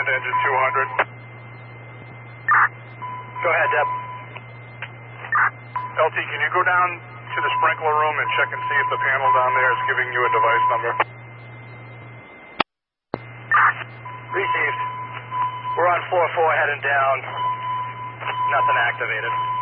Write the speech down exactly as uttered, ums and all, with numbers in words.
to engine two hundred. Go ahead, Deb. L T, can you go down to the sprinkler room and check and see if the panel down there is giving you a device number? Received. We're on floor four heading down. Nothing activated.